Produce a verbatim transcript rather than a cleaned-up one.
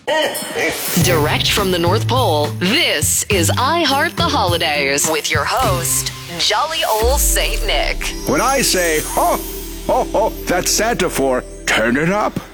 Direct from the North Pole, this is I Heart the Holidays with your host, Jolly Old Saint Nick. When I say, ho, ho, ho, that's Santa for turn it up.